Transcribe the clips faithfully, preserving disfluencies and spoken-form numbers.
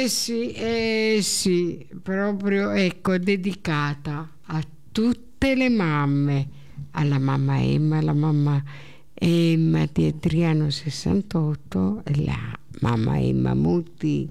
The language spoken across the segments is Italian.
Eh sì, eh sì, proprio ecco, dedicata a tutte le mamme, alla mamma Emma, alla mamma Emma di Adriano sessantotto, e la mamma Emma Mutti.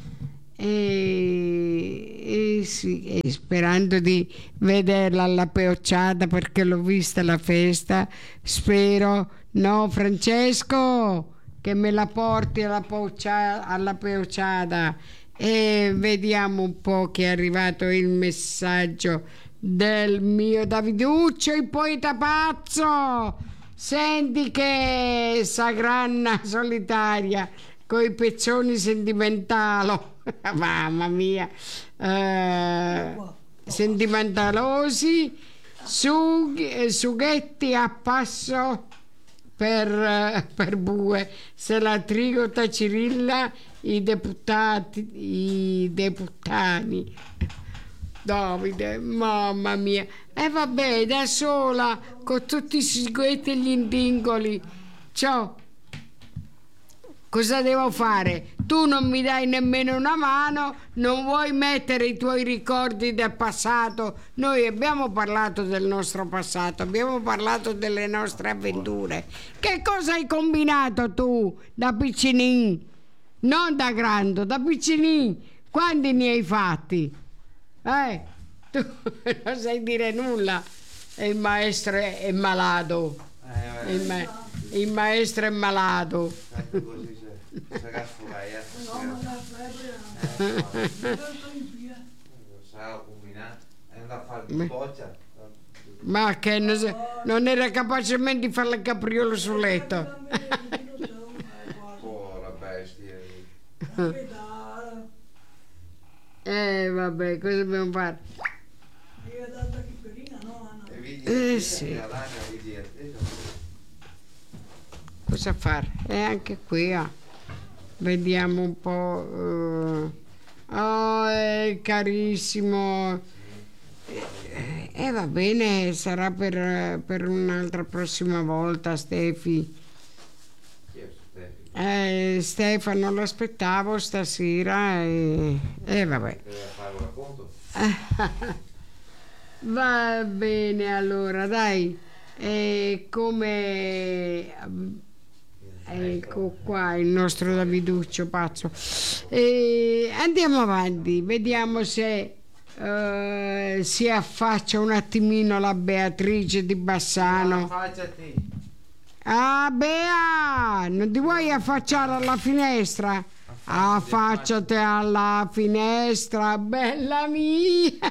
E, e sì, e sperando di vederla alla peocciata, perché l'ho vista alla festa, spero, no Francesco, che me la porti alla, peoccia, alla peocciata. E vediamo un po' che è arrivato il messaggio del mio Daviduccio, il poeta pazzo. Senti che sagranna solitaria coi pezzoni sentimentalo. Mamma mia, eh, sentimentalosi, sughi, sughetti a passo per, per bue, se la trigota Cirilla, i deputati, i deputani. Davide, mamma mia, e vabbè, da sola, con tutti i sughetti e gli intingoli. Ciao. Cosa devo fare? Tu non mi dai nemmeno una mano, non vuoi mettere i tuoi ricordi del passato. Noi abbiamo parlato del nostro passato, abbiamo parlato delle nostre avventure. Che cosa hai combinato tu da piccinin? Non da grande, da piccinin. Quanti ne hai fatti? Eh? Tu non sai dire nulla. E il maestro è, è malato. Eh, il, ma- il maestro è malato. Ecco così. Se caffè vai, eh. No, ma la febbre Lo sa combinato. È andato a fare di boccia. Ma che non, se- non era capace nemmeno di fare il capriolo sul letto. Povera bestia. Eh vabbè, cosa dobbiamo fare? Eh sì. Cosa fare? E anche qui ah, vediamo un po'. eh, oh, eh, carissimo. E eh, va bene, sarà per, per un'altra prossima volta, Stefi. Eh, Stefano lo aspettavo stasera e, e vabbè. Va bene, allora dai. E come ecco qua il nostro Daviduccio pazzo. E andiamo avanti, vediamo se eh, si affaccia un attimino la Beatrice di Bassano. Affacciati. Ah, Bea, non ti vuoi affacciare alla finestra? Affacciati alla finestra, bella mia.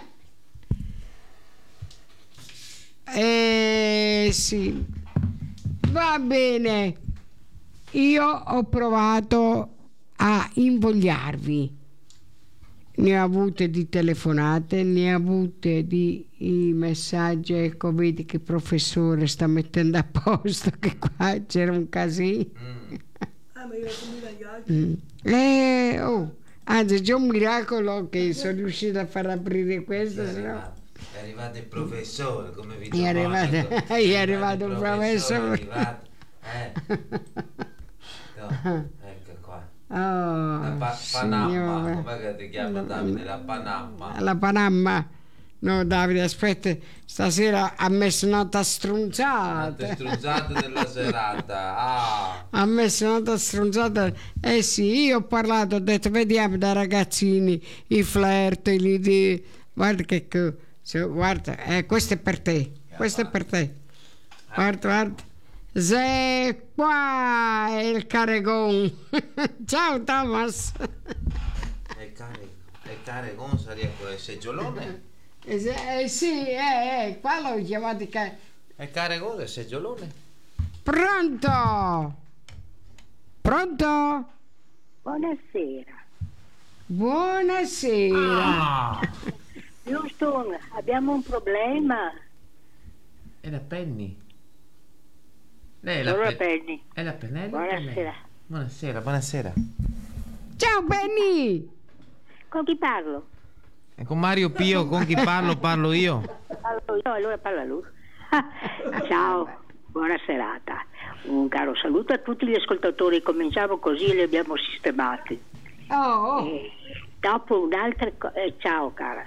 Eh sì, va bene. Io ho provato a invogliarvi. Ne ho avute di telefonate, ne ho avute di i messaggi. Ecco, vedi che il professore sta mettendo a posto, che qua c'era un casino. Mm. Ah, ma io sono gli altri. Mm. Eh, oh, anzi, c'è un miracolo che sono riuscita a far aprire questo, È se no... arrivato, è arrivato il professore, come vi È arrivato, è arrivato il professore. È arrivato. Eh. No, ecco qua. Oh, La pa- Panamma, signore. com'è che ti chiama Davide? La Panamma. La Panamma. No, Davide, aspetta, stasera ha messo nota Tante strunzata. strunzate della serata. Ah. Ha messo nota strunzata. Eh sì, io ho parlato, ho detto, vediamo da ragazzini i flirt, i di... Guarda che... che- se- Guarda, eh, questo è per te, questo è per te. Guarda, guarda. Se qua è il caregon. Ciao Thomas. E care, e care Gonza riecco il seggiolone. Eh, se- eh, sì, eh, eh, qua l'ho chiamato ca- E care Gonza il seggiolone. Pronto? Pronto? Buonasera. Buonasera. Ah. Houston, abbiamo un problema. È la Penny. Lei è la Allora, Pe- Penny. È la Pennelli? Buonasera. Buonasera, buonasera. Ciao Benny. Con chi parlo? E con Mario Pio, con chi parlo, parlo io. Parlo io, allora parla lui. Ciao, buona serata. Un caro saluto a tutti gli ascoltatori. Cominciamo così e li abbiamo sistemati. Oh, oh. Eh, dopo un'altra cosa, eh, ciao cara,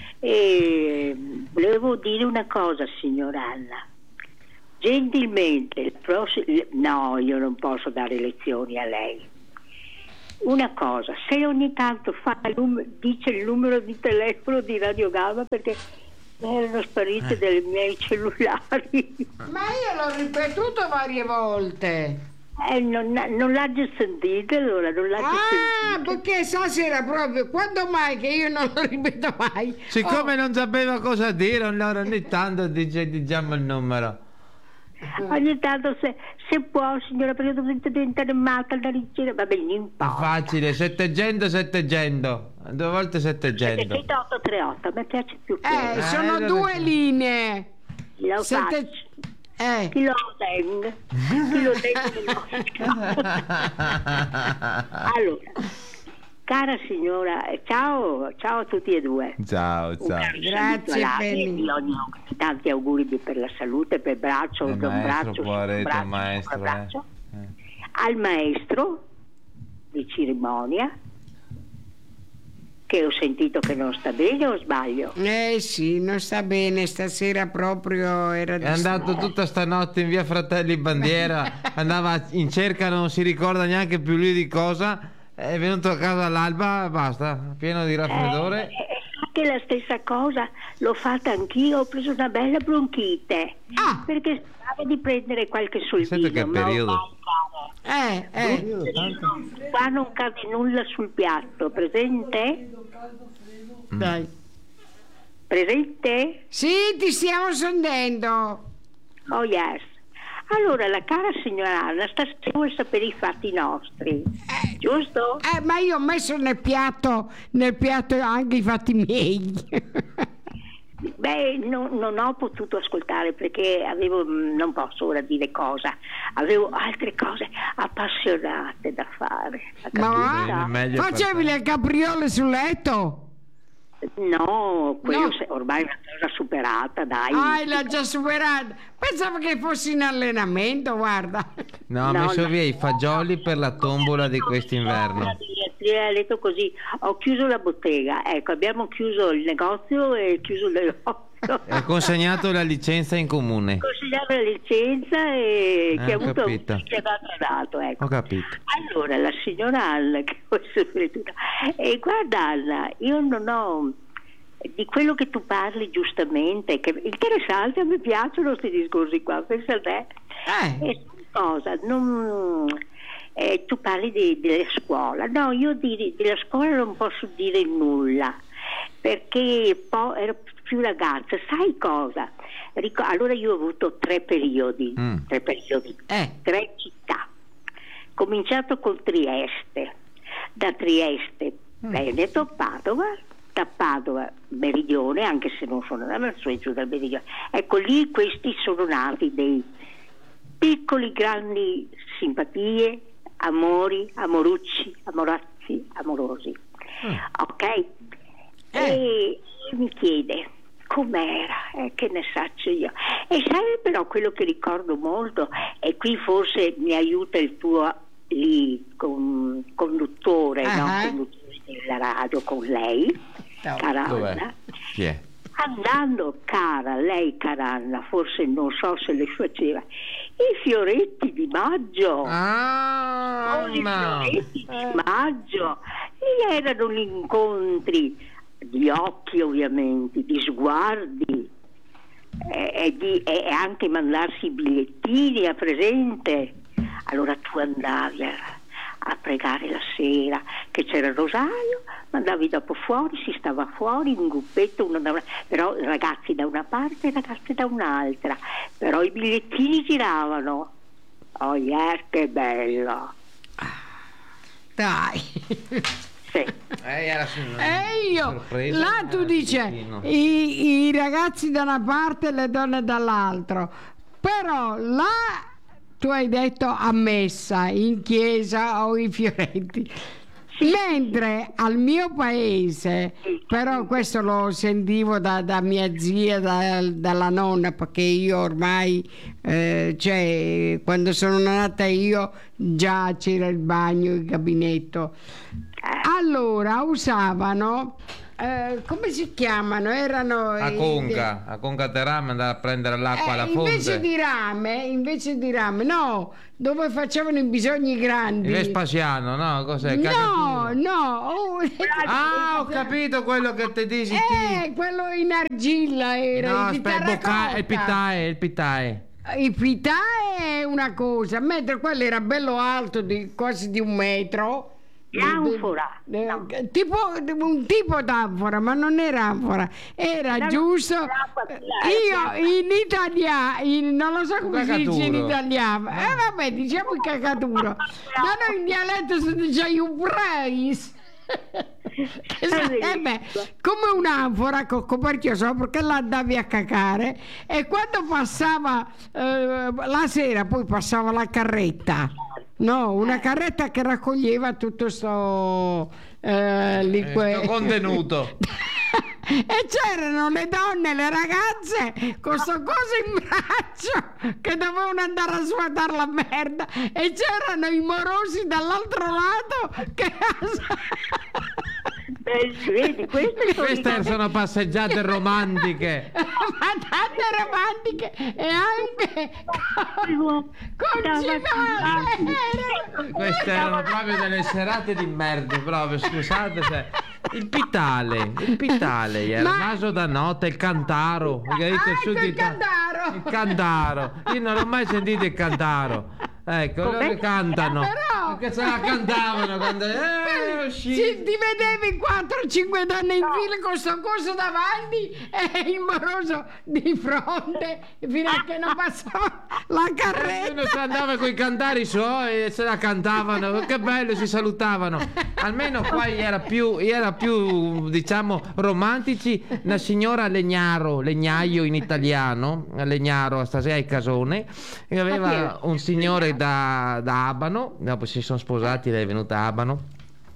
e volevo dire una cosa, signor Anna, gentilmente, il prossimo, no, io non posso dare lezioni a lei. Una cosa, se ogni tanto fa il num- dice il numero di telefono di Radio Gamma, perché erano sparite dai miei cellulari. Ma io l'ho ripetuto varie volte. Eh, non, non l'ha già sentito, allora non l'ha già Ah, sentito. perché stasera proprio, quando mai che io non lo ripeto mai? Siccome non sapeva cosa dire, allora ogni tanto dice diciamo il numero. Ogni tanto se, se può, signora, perché dovete diventare matta da ricevere, va bene, non È importa. facile, settecento settecento, due volte settecento. settecento trentotto, a me piace più che Eh, Eh, sono dove due c'è? linee. lo Sette- faccio. Eh. Chi lo tenga, chi lo tenga. Allora, cara signora, eh, ciao, ciao a tutti e due. Ciao, Un ciao. caro Grazie, saluto alla- Penny. e io ogni- tanti auguri di- per la salute, per braccio, Il per un maestro, braccio, poveretto, un braccio, il maestro, un braccio. eh. Eh. Al maestro di cerimonia, che ho sentito che non sta bene o sbaglio? Eh sì, non sta bene, stasera proprio era È andato tutta stanotte in via Fratelli Bandiera, andava in cerca, non si ricorda neanche più lui di cosa, è venuto a casa all'alba, basta, pieno di raffreddore. Eh, eh, che la stessa cosa l'ho fatta anch'io, ho preso una bella bronchite, Ah! perché speravo di prendere qualche Senti soldino, che ma periodo. ormai, Eh, eh. cara, qua non cade nulla sul piatto, presente? Dai. Presente? Sì, ti stiamo sentendo. Oh yes. Allora la cara signora Anna stasera vuole sapere i fatti nostri, giusto? Eh, ma io ho messo nel piatto, nel piatto anche i fatti miei. Beh, no- non ho potuto ascoltare perché avevo, mh, non posso ora dire cosa, avevo altre cose appassionate da fare. ha Ma capito? meglio per facevi te. le capriole sul letto? No, quello No. se- ormai è una cosa superata, dai. Ah, l'ha già superata. Pensavo che fossi in allenamento, guarda. No, ho No, messo no. via i fagioli per la tombola di quest'inverno. Ha detto così, ho chiuso la bottega, ecco, abbiamo chiuso il negozio e chiuso il negozio. E ho consegnato la licenza in comune. Consigliava la licenza e Eh, chi ha ho avuto capito. chi ha dato ha dato, ecco. Ho capito. Allora, la signora Anna, che ho sentito, e guarda Anna, io non ho, di quello che tu parli giustamente, che interessante, a me piacciono questi discorsi qua, pensa a te. Eh. E cosa, non, eh, tu parli di- della scuola, no, io di, della scuola non posso dire nulla, perché poi ero più ragazza, sai cosa? Ric- allora io ho avuto tre periodi, Mm. tre periodi, Eh. tre città. Cominciato con Trieste, da Trieste Veneto a Padova, da Padova Meridione, anche se non sono nata su e giù dal Meridione. Ecco, lì questi sono nati dei piccoli grandi simpatie, amori, amorucci, amorazzi, amorosi. Ok? E mi chiede com'era, eh, che ne saccio io. E sai però quello che ricordo molto, e qui forse mi aiuta il tuo lì con, conduttore, no? Ah. Conduttore della radio con lei, No. cara Dov'è? Anna. Chi è? Andando, cara, lei cara Anna, forse non so se le faceva, i fioretti di maggio. Ah, Oh, i no. fioretti di maggio. E erano gli incontri di occhi, ovviamente, di sguardi, e, e di- e anche mandarsi i bigliettini a presente. Allora tu andavi a, a pregare la sera, che c'era il rosario, mandavi dopo fuori, si stava fuori in gruppetto, uno da una, però ragazzi da una parte e ragazze da un'altra, però i bigliettini giravano. Oh yes, che bello. Dai. Sì. Eh, era su- E io, sorpresa, là tu era dici vicino. i, i ragazzi da una parte e le donne dall'altro, però là tu hai detto a messa, in chiesa o i fioretti. Mentre al mio paese, però questo lo sentivo da, da mia zia, da- dalla nonna, perché io ormai, eh, cioè, quando sono nata io già c'era il bagno, il gabinetto. Allora usavano, eh, come si chiamano? Erano A i- conca, a conca di rame andare a prendere l'acqua Eh, alla fonte. invece di rame, invece di rame, no, dove facevano i bisogni grandi. Il Vespasiano, no? Cos'è? No, Cagaturo? no, oh, Ah, ho capito quello che ti dici ti. eh, quello in argilla era No, di aspetta, il boca- il terracotta. pitae, il pitae. Il pitae è una cosa, mentre quello era bello alto, di quasi di un metro. L'anfora. Eh, No. tipo, un tipo d'anfora, ma non era anfora, era No, no, giusto. l'acqua, eh, la- Io in italiano, non lo so come si dice in Cacaturo. italiano, eh vabbè, diciamo il cacaturo. Da noi in dialetto si dice un preis. Che sarebbe come un'anfora con coperchio sopra che la andavi a cacare, e quando passava eh, la sera poi passava la carretta, no, una carretta che raccoglieva tutto sto eh, lique- Questo contenuto. e c'erano le donne e le ragazze con sto coso in braccio che dovevano andare a svuotare la merda, e c'erano i morosi dall'altro lato che Beh, vedi, queste sono Queste i- sono passeggiate romantiche. ma tante romantiche e anche con, con cimale. Queste erano proprio delle serate di merda, proprio, scusate se. Il pitale, il pitale, era il Ma- naso da notte, il cantaro. Il, Ah, ecco il il cantaro. Il cantaro. Io non ho mai sentito il cantaro. Ecco, loro che cantano. Però- Che se la cantavano quando. Eh, uscì. Ci- ti vedevi quattro o cinque donne in fila con sto coso davanti e il moroso di fronte fino a che non passava la Uno carretta. si andava con i cantari suoi e se la cantavano, che bello, si salutavano. Almeno qua era più, era più diciamo romantici. Una signora Legnaro, legnaio in italiano, Legnaro stasera ai Casone, e aveva un signore da, da Abano, dopo si sono sposati, lei è venuta a Abano.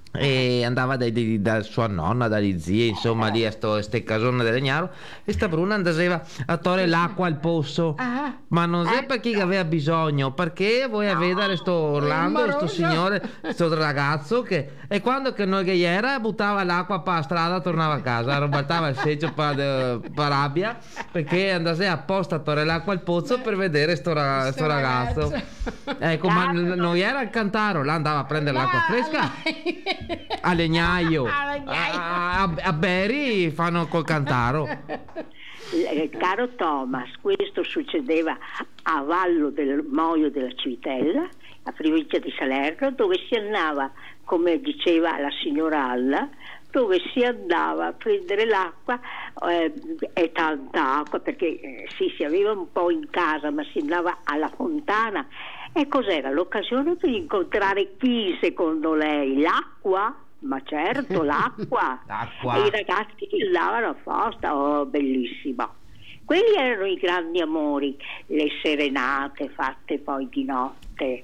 E andava dai, dai- da sua nonna, dagli zii, insomma, lì a sto, ste casone del Legnaro, e sta Bruna andava a togliere l'acqua al pozzo. Ah. Ma non è perché aveva bisogno, perché voi a vedere sto Orlando, sto moroso. signore, sto ragazzo che, e quando che noi che era buttava l'acqua per la strada, tornava a casa, robaltava il seggio per, per rabbia, perché andava apposta a togliere l'acqua al pozzo per vedere sto, ra- sto Sto ragazzo. ragazzo. Ecco, ma n- non era il cantaro, là andava a prendere l'acqua fresca. A Legnaio, A Legnaio. a, a, a Beri fanno col cantaro. Eh, Caro Thomas, questo succedeva a Vallo del Moio della Civitella, a provincia di Salerno, dove si andava, come diceva la signora Alla, dove si andava a prendere l'acqua eh, e tanta acqua, perché eh, sì, si aveva un po' in casa, ma si andava alla fontana. E cos'era l'occasione per incontrare chi, secondo lei? L'acqua? Ma certo, l'acqua. L'acqua. E i ragazzi che andavano apposta, oh, bellissimo. Quelli erano i grandi amori, le serenate fatte poi di notte.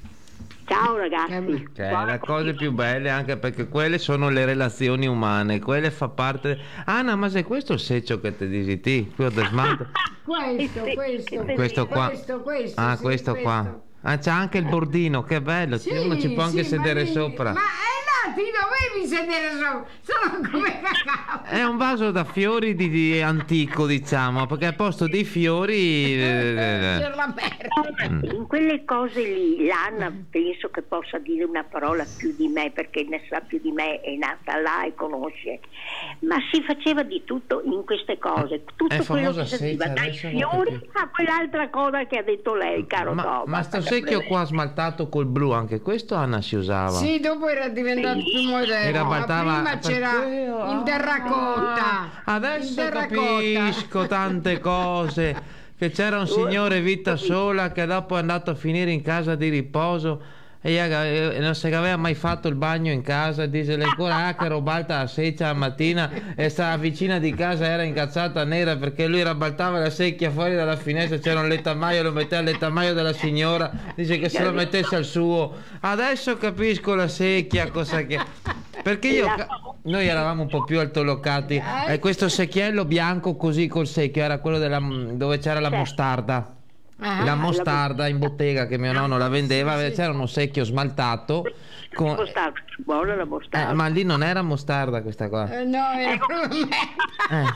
Ciao ragazzi. Cioè, le cose più belle, anche perché quelle sono le relazioni umane, quelle fa parte. Anna, ma se questo è il seccio che ti dici ti, qui ho desmato. Questo, questo, Questo qua. questo, questo, Ah, sì, questo qua. questo. Ah, c'è anche il bordino, che bello, Sì, uno ci può anche sì, ma sedere lì- sopra. Ma eh no, ti dovevi sedere sopra, solo come cacao. È un vaso da fiori di, di antico, diciamo, perché al posto dei fiori eh, C'era la merda. In quelle cose lì l'Anna penso che possa dire una parola più di me, perché ne sa più di me, è nata là e conosce, ma si faceva di tutto in queste cose, tutto È quello famosa che serviva, seccia, dai adesso non fiori capisco. a quell'altra cosa che ha detto lei, caro ma, Thomas. ma sto secchio qua smaltato col blu, anche questo Anna si usava. Sì, dopo era diventato più moderno. Era ma baltava- prima c'era perché- in terracotta. Ah, adesso In terracotta. capisco tante cose. Che c'era un signore vita sola che dopo è andato a finire in casa di riposo e io- e non si aveva mai fatto il bagno in casa, dice lei ancora ah, che robalta la secchia la mattina, e sta vicina di casa era incazzata nera perché lui rabaltava la secchia fuori dalla finestra, c'era un lettamaio, lo metteva al lettamaio della signora, dice che se lo mettesse al suo. Adesso capisco la secchia, cosa che, perché io ca- noi eravamo un po' più altolocati e questo secchiello bianco così col secchio era quello della, dove c'era la mostarda. Ah, la mostarda in bottega che mio nonno la vendeva, sì, sì. c'era un secchio smaltato con... Mostarda, buona la mostarda. Eh, ma lì non era mostarda questa qua. Eh, no, era proprio Eh.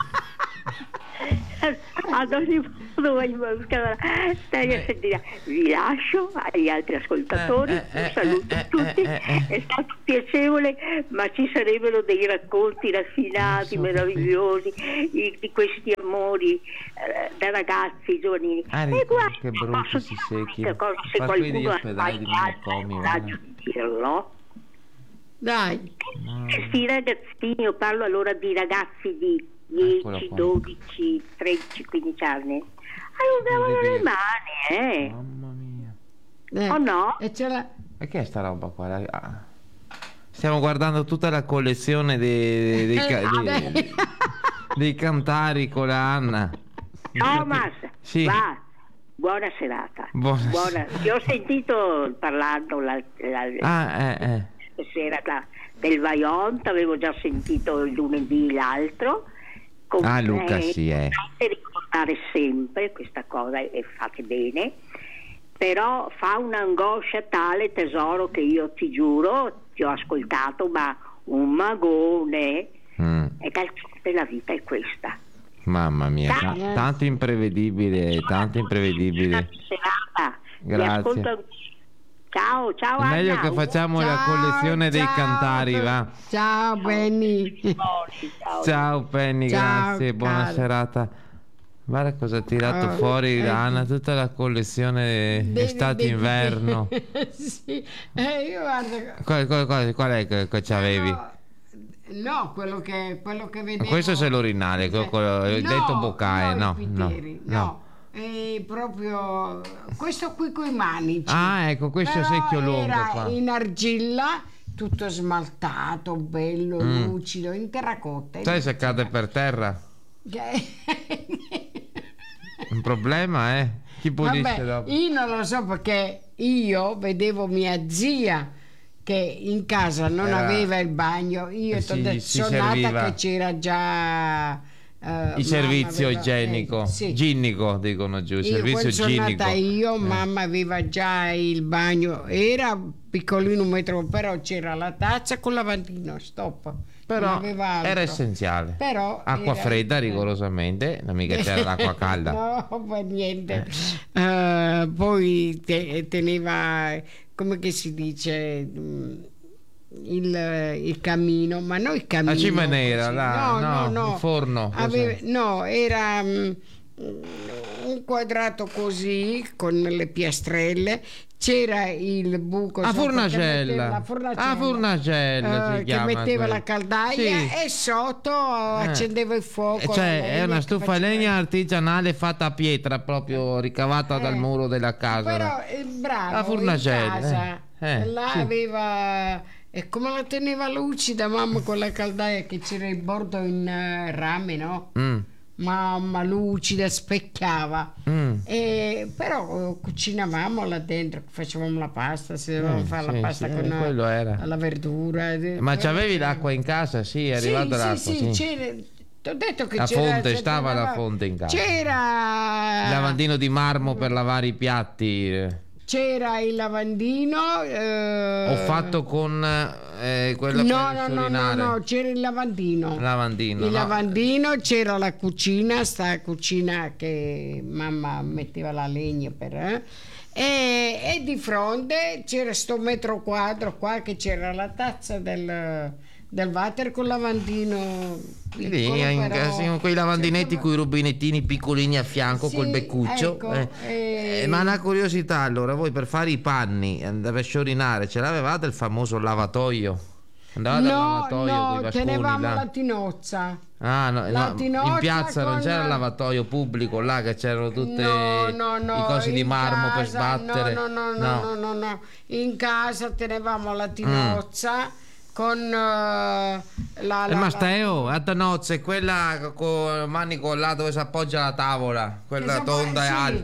Ad ogni modo, voglio- stai a sentire. Vi lascio agli altri ascoltatori, Eh, eh, un saluto eh, a tutti, eh, eh, eh. è stato piacevole, ma ci sarebbero dei racconti raffinati, Non so meravigliosi di, di questi amori eh, da ragazzi giovanili. Ah, E guarda, che brutti posso si dire secchi. questa cosa, se Fa quelli di qualcuno ha ospedali, di mai manicomi, il guarda. coraggio di dirlo. Dai. Questi ragazzini, io parlo allora di ragazzi di Eccolo dieci, qua. dodici, tredici, quindici anni, allungavano le mani, eh? Mamma mia. Eh, Oh no? E c'era... E che è sta roba qua? La- ah. Stiamo guardando tutta la collezione dei, dei, ca- Eh, dei- dei cantari con la Anna. Thomas, Sì. va, buona serata. Buona- Buona- Ti ho sentito parlando la, la, Ah, eh, eh. la sera da- del Vajont, avevo già sentito il lunedì l'altro. Con- Ah, Luca, sì, eh. Dovete ricordare sempre questa cosa e fate bene, però fa un'angoscia tale, tesoro, che io ti giuro, ti ho ascoltato, ma un magone. Mm, E d'altronde la vita è questa. mamma mia, ta- Dai. tanto imprevedibile, tanto imprevedibile. Buona serata. Vi Grazie. ascolto. Ciao, ciao È meglio Anna. che facciamo la Ciao, collezione dei ciao, cantari, va. Ciao, Benny. Ciao. Ciao Penny, Ciao, grazie, buona caro. serata. Guarda cosa ha tirato Oh, fuori eh. Anna, tutta la collezione Dei- estate-inverno. dei- sì, eh, io guarda... Qual, qual- qual- qual è che, che c'avevi? No, no, quello che, quello che vedevo... Questo è l'urinale, quello- quello- il detto Boccae, no, i no, piteri, no. no. È proprio questo qui con i manici. Ah, ecco, questo è Però secchio lungo era qua. in argilla, tutto smaltato, bello, Mm. lucido, in terracotta. Sai se cade per terra? Un problema, eh? Chi pulisce Vabbè, dopo? io non lo so perché io vedevo mia zia che in casa non Era- aveva il bagno, io Eh t'ho sì, detto, si sono nata serviva. che c'era già eh, Il servizio mamma aveva- igienico, eh, sì. ginnico dicono giù, il Io servizio quando sono ginnico. nata io, Eh. mamma aveva già il bagno, era piccolino un metro, però c'era la tazza con lavandino, stop. Però non aveva altro. era essenziale. Però Acqua era- fredda eh. rigorosamente, non mica c'era l'acqua calda. No, per niente. Eh, poi te- teneva, come che si dice, mm, il, il camino, ma non il camino. La cimenera, così. là, no, no, no. il forno, cos'è? Aveva- no, era mm, un quadrato così con le piastrelle. C'era il buco Ah, sopra che fornacella. metteva la fornacella, Ah, fornacella si eh, che chiama metteva quella. la caldaia Sì. e sotto accendeva il fuoco. Cioè, la è legna una che stufa a faceva- legna artigianale fatta a pietra, proprio ricavata Eh. dal muro della casa. Però eh, bravo, La fornacella, in casa, eh. Eh, là sì. aveva, e come la teneva lucida mamma con la caldaia, che c'era il bordo in eh, rame, no? Mm, Mamma lucida, specchiava. mm. E, però eh, cucinavamo là dentro, facevamo la pasta, se dovevamo Eh, fare sì, la pasta sì, con eh, quello era. la verdura. eh, Ma però c'avevi c'era- l'acqua in casa? Sì, è Sì, arrivata l'acqua. sì, sì, c'era. Ti ho detto che La c'era, fonte, c'era- stava la fonte in casa. C'era Il lavandino di marmo per lavare i piatti. eh. C'era il lavandino. eh, Ho fatto con eh, quella No, per no, no, no, urinare. no, c'era il lavandino. Lavandino. Il no. lavandino, c'era la cucina, sta cucina che mamma metteva la legna per. eh, E, e di fronte c'era sto metro quadro qua che c'era la tazza del, del water con lavandino. Lì, piccolo, in però- casa, con quei lavandinetti Cioè, con i rubinettini piccolini a fianco Sì, col beccuccio. ecco, eh. eh. Eh, ma una curiosità, allora, voi per fare i panni andate a sciorinare, ce l'avevate il famoso lavatoio? Andavate al No, lavatoio con i no, vasconi tenevamo là? la tinozza. Ah, no, la no, tinozza in piazza non con- c'era il lavatoio pubblico là che c'erano tutte No, no, no, i cosi di in marmo per casa, sbattere. No, no, no, no, no, no, no. In casa tenevamo Mm. la tinozza con eh, la, la, Eh, ma la- stai, oh, a nozze, quella con il manico là dove si appoggia la tavola, quella che si- tonda e sì, alta.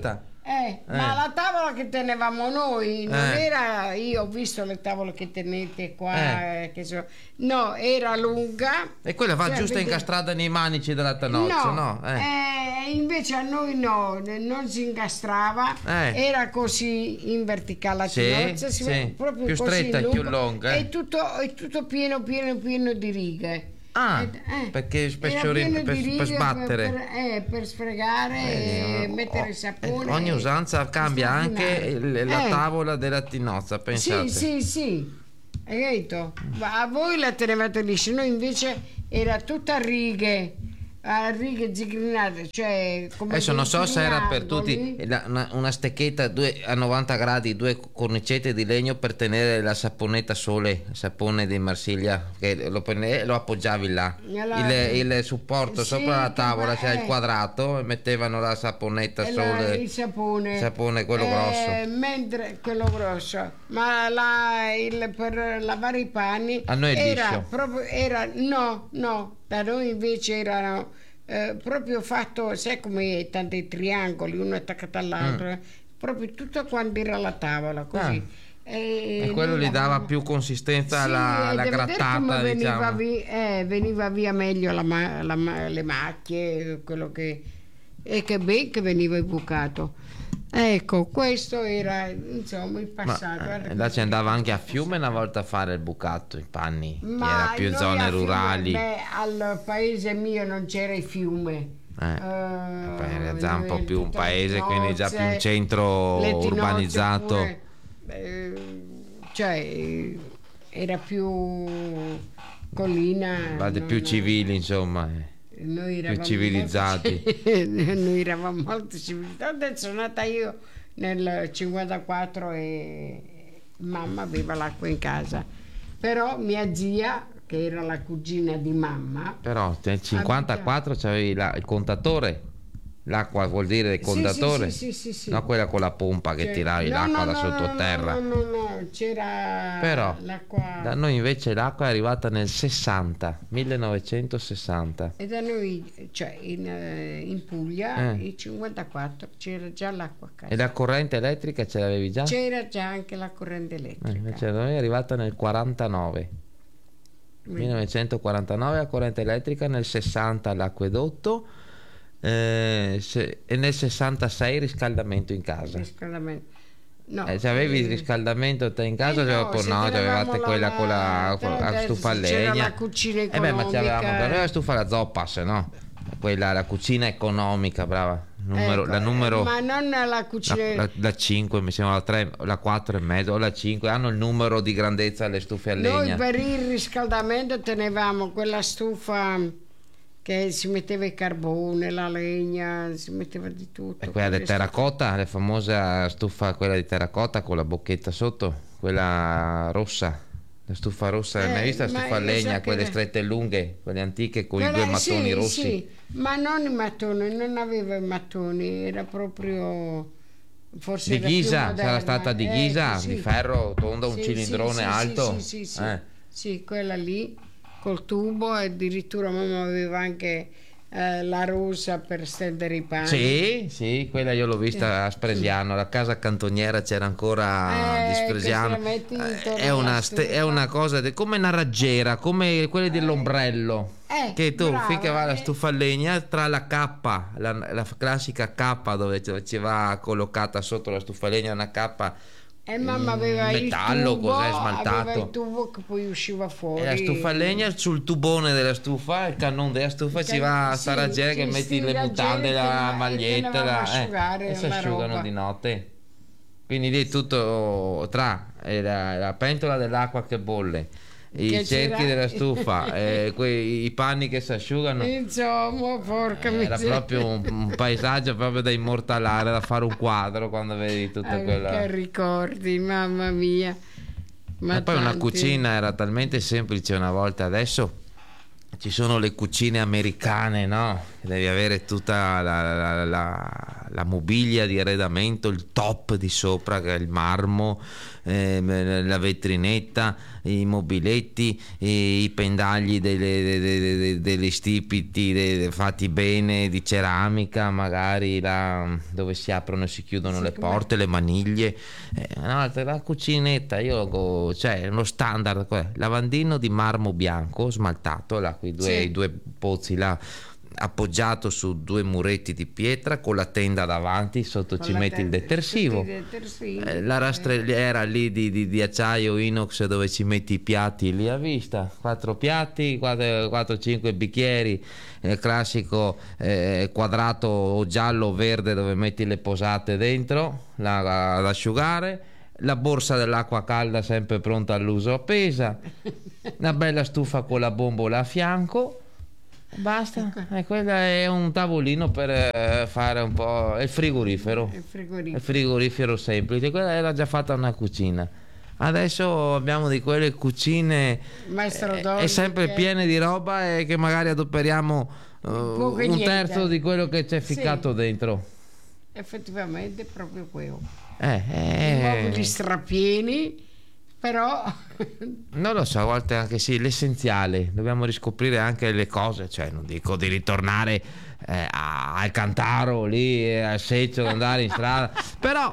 Eh, ma la tavola che tenevamo noi non Eh. era, io ho visto le tavole che tenete qua, Eh. eh, che so, no, era lunga. E quella va Cioè, giusta vedi- incastrata nei manici della tanozza, no? Eh. eh, invece a noi no, non si incastrava, Eh. era così in verticale la Sì, tinozza, si sì. vede proprio Più così stretta e più lungo, lunga, eh. e tutto, è tutto pieno, pieno, pieno di righe. Ah, Ed- eh, perché spesso era ri- pieno per- di per righe sbattere. per, eh, per sfregare e Eh, mettere oh, il sapone. eh, ogni e- usanza cambia anche straordinario. il- la Eh. tavola della tinozza, pensate. Sì, sì, sì, hai capito? Ma a voi la tenevate liscia, noi invece era tutta a righe, a righe zigrinate, cioè come Adesso non so dei se era per triangoli. tutti la- una, una stecchetta due- a novanta gradi, due cornicette di legno per tenere la saponetta sole, il sapone di Marsiglia, che lo, prende- lo appoggiavi là. Nella- Il, il supporto Sì, sopra la che tavola, ma- c'era il eh. quadrato e mettevano la saponetta E la- sole. il sapone, il sapone, quello Eh, grosso. mentre quello grosso, ma la- il- per lavare i panni A noi è era liscio. proprio, era, no, no, da noi invece erano eh, proprio fatto, sai come tanti triangoli, uno attaccato all'altro, Mm. eh, proprio tutto quanto era la tavola, così. E, E quello noi gli dava lavavamo- più consistenza Sì, alla, e alla devo dire grattata, come veniva, diciamo. vi- eh, veniva via meglio la ma- la ma- le macchie, quello che, e che ben che veniva bucato. Ecco, questo era insomma il Ma passato. eh, guarda là che- si andava anche a Fiume una volta a fare il bucato, i panni, che Ma era più noi zone a Fiume, rurali. beh, al paese mio non c'era il fiume. Eh, Eh, poi era già un po' noi più un tutte paese, le quindi già più un tinozze, centro le tinozze urbanizzato. pure, eh, cioè eh, era più collina. Vade non- più civili, insomma. eh. Noi eravamo civilizzati. molto- noi eravamo molto civilizzati. Adesso sono nata io nel cinquantaquattro e mamma aveva l'acqua in casa. Però mia zia, che era la cugina di mamma, Però nel cinquantaquattro c'avevi la- il contatore. L'acqua vuol dire il Sì, contatore, sì, sì, sì, sì, sì. no quella con la pompa che Cioè, tiravi no, l'acqua no, da no, sottoterra. No, no, no, no, c'era Però l'acqua. da noi invece l'acqua è arrivata nel sessanta, millenovecentosessanta. E da noi, cioè in, eh, in Puglia, Eh. il cinquantaquattro c'era già l'acqua a casa. E la corrente elettrica ce l'avevi già? C'era già anche la corrente Eh, elettrica. invece da noi è arrivata nel quarantanove. millenovecentoquarantanove la corrente elettrica, nel sessanta l'acquedotto eh, se- e nel sessantasei il riscaldamento in casa. Riscaldamento. No, Eh, se avevi il eh, riscaldamento te in casa, eh, cioè, no, poi se no, tenevamo avevate la- quella con la, con la adesso stufa a c'era legna. la cucina Eh beh, ma c'avevamo economica. però la stufa alla zoppas, no? Quella, la cucina economica, brava. Numero, Ecco, la numero ma non la cucina. la, la- la cinque, mi sembra la tre, la quattro e mezzo o la cinque, hanno il numero di grandezza le stufe a Noi legna. per il riscaldamento tenevamo quella stufa che si metteva il carbone, la legna, si metteva di tutto. E quella di Quelle stufe- terracotta, la famosa stufa quella di terracotta con la bocchetta sotto, quella rossa. La stufa rossa, Eh, l'hai mai vista la ma stufa a io legna, so che quelle le- strette e lunghe, quelle antiche con i Quella- due mattoni sì, rossi? sì, ma non i mattoni, non aveva i mattoni, era proprio forse Di era più ghisa, moderna. sarà stata di Eh, ghisa, sì. di ferro, tonda, un Sì, cilindrone sì, sì, alto. Sì, sì, sì, Eh. sì, quella lì col tubo, e addirittura mamma aveva anche eh, la rosa per stendere i pani. Sì, sì, quella io l'ho vista a Spresiano, la casa cantoniera c'era ancora Eh, di Spresiano. che se la metti intorno È una, alla ste- è stufa. una cosa de- come una raggiera, come quelle dell'ombrello. Eh, Che tu brava, finché va la eh. stufa a legna tra la cappa, la, la classica cappa dove ci- ci va collocata sotto la stufa a legna, una cappa E mamma in aveva metallo, il tubo, cos'è, aveva smaltato. il tubo che poi usciva fuori. E la stufa a legna sul tubone della stufa, il cannone della stufa, ci va Sì, sta raggiera che sì, metti sti le raggieri mutande, che la ma- maglietta tenevamo la- a asciugare eh, e si la asciugano roba. di notte. Quindi lì è tutto tra eh, la, la pentola dell'acqua che bolle, i Che cerchi c'era- della stufa, eh, quei, i panni che si asciugano. Insomma, porca Era miseria. proprio un, un paesaggio proprio da immortalare, da fare un quadro quando vedi tutta Ah, quella. che ricordi, mamma mia. Ma E poi una tanti. cucina era talmente semplice una volta, adesso ci sono le cucine americane, no? devi avere tutta la, la, la, la mobilia di arredamento, il top di sopra che è il marmo, eh, la vetrinetta, i mobiletti, i, i pendagli delle, delle, delle, degli stipiti delle, fatti bene di ceramica, magari la, dove si aprono e si chiudono sì, le porte, le maniglie, eh, no, la cucinetta, io cioè lo standard, lavandino di marmo bianco smaltato là, quei due, sì. i due pozzi là, appoggiato su due muretti di pietra con la tenda davanti, sotto con ci metti il detersivo, eh, la rastrelliera lì di, di, di acciaio inox dove ci metti i piatti lì a vista, quattro piatti, quattro cinque bicchieri, eh, classico eh, quadrato o giallo o verde dove metti le posate dentro la, ad asciugare, la borsa dell'acqua calda sempre pronta all'uso appesa, una bella stufa con la bombola a fianco. Basta, e quello è un tavolino per eh, fare un po' il frigorifero. Il frigorifero. Il frigorifero semplice, quella era già fatta una cucina. Adesso abbiamo di quelle cucine eh, è sempre che... piene di roba e che magari adoperiamo uh, un terzo di quello che c'è ficcato sì. dentro. Effettivamente è proprio quello. Eh, eh... I mobili strapieni. Però non lo so, a volte anche sì, l'essenziale, dobbiamo riscoprire anche le cose, cioè non dico di ritornare eh, al Cantaro lì, al Seccio, ad andare in strada, però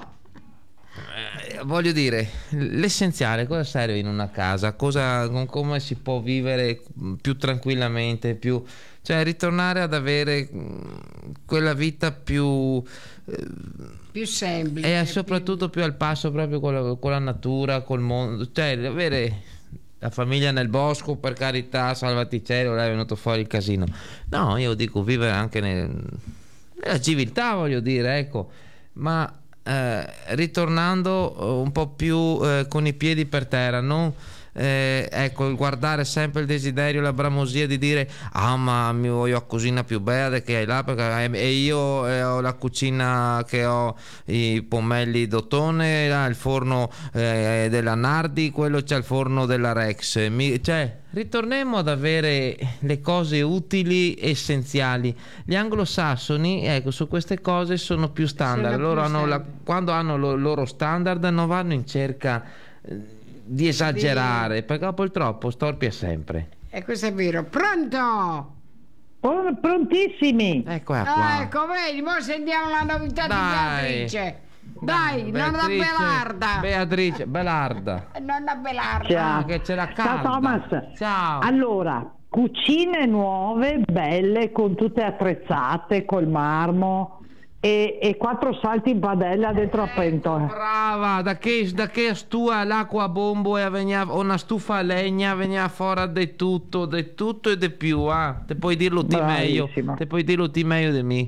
eh, voglio dire, l'essenziale cosa serve in una casa, cosa, come si può vivere più tranquillamente, più, cioè ritornare ad avere quella vita più eh, più semplice e soprattutto più... più al passo proprio con la, con la natura, col mondo, cioè avere la famiglia nel bosco, per carità, salvati cielo, là è venuto fuori il casino. No, io dico vivere anche nel, nella civiltà, voglio dire, ecco, ma eh, ritornando un po' più eh, con i piedi per terra, non eh, ecco, guardare sempre il desiderio, la bramosia di dire ah ma mi voglio la cucina più bella che hai là, perché e io eh, ho la cucina che ho i pommelli d'ottone, là, il forno eh, della Nardi, quello c'è il forno della Rex. Mi, cioè ritorniamo ad avere le cose utili, essenziali. Gli anglosassoni, ecco, su queste cose sono più standard. Sono loro più hanno la, quando hanno il loro standard non vanno in cerca eh, di esagerare, sì. perché dopo il troppo storpia sempre. E questo è vero. Pronto? Oh, prontissimi. Ecco qua. Ah, ecco, vedi, ora sentiamo la novità Dai. di Beatrice. Dai, Beatrice, nonna Belarda. Beatrice, Belarda. Nonna Belarda. Ciao, che ce l'ha calda. Ciao Thomas. Ciao. Allora, cucine nuove, belle, con tutte attrezzate, col marmo e, e quattro salti in padella dentro a pentola. Brava, da che, da che stua l'acqua a bombo e veniva una stufa a legna, veniva fuori di tutto, di tutto e di più, ah. Te puoi dirlo di meglio, te puoi dirlo di meglio di me.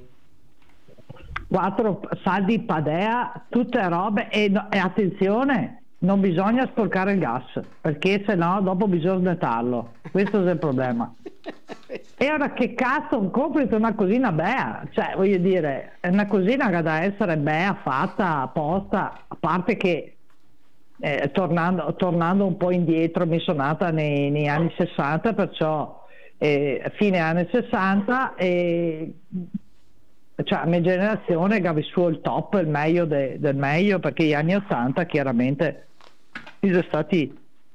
Quattro saldi in padella, tutte robe e, e attenzione, non bisogna sporcare il gas, perché se no dopo bisogna smetterlo, questo è il problema. E ora che cazzo compri una cosina bea, cioè voglio dire è una cosina che deve essere bea, fatta apposta, a parte che eh, tornando, tornando un po' indietro mi sono nata nei, negli anni sessanta, perciò eh, fine anni sessanta e cioè la mia generazione che aveva su il top, il meglio de, del meglio, perché gli anni ottanta chiaramente sono stati,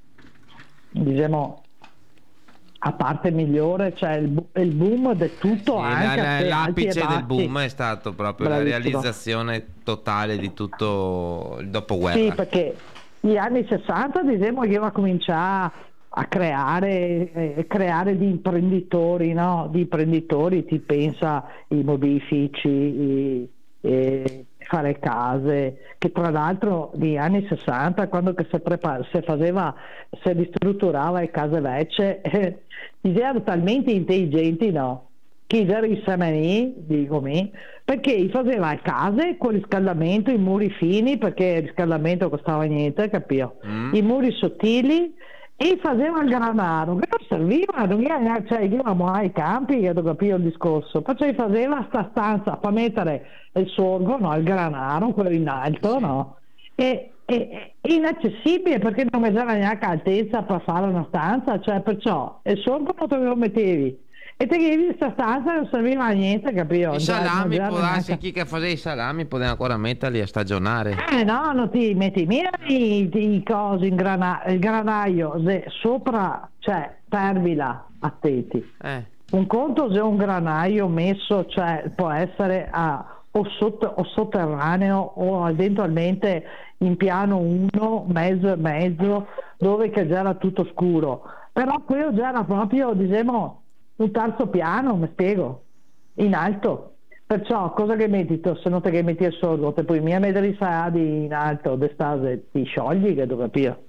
diciamo, a parte migliore, cioè il, il boom del tutto, sì, anche la, a l'apice del boom è stato proprio Bravissimo. La realizzazione totale di tutto il dopoguerra. Sì, perché gli anni sessanta diciamo che io cominciare a creare eh, creare di imprenditori, no? Di imprenditori, ti pensa i mobilifici, i, e fare case, che tra l'altro negli anni sessanta quando che si, prepara, si faceva, si ristrutturava le case vecchie, eh, erano talmente intelligenti, no? Che erano i semeni, dico me, perché faceva le case con il riscaldamento, i muri fini, perché il riscaldamento costava niente, capito? Mm. I muri sottili, e faceva il granaro che non serviva, non era, cioè io amo ai campi, che ho capito il discorso, perciò faceva sta stanza per mettere il sorgo, no, il granaro, quello in alto, sì. no? E, e, e inaccessibile perché non aveva neanche altezza per fare una stanza, cioè perciò il sorgo non te lo mettevi E te che in questa stanza non serviva a niente, capito? I Cioè, salami, non può c'era darsi neanche- chi che faceva i salami poteva ancora metterli a stagionare. Eh no, non ti metti via i, i cosi in grana, il granaio se sopra, cioè fervila, attenti. Eh. Un conto se un granaio messo, cioè può essere a, o, sotto, o sotterraneo o eventualmente in piano uno, mezzo e mezzo, dove che già era tutto scuro. Però quello già era proprio, diciamo, un terzo piano, mi spiego, in alto. Perciò cosa che metti tu, se non te che metti il sordo, te puoi mica mettere i saladi in alto d'estate, ti sciogli, che devo capire.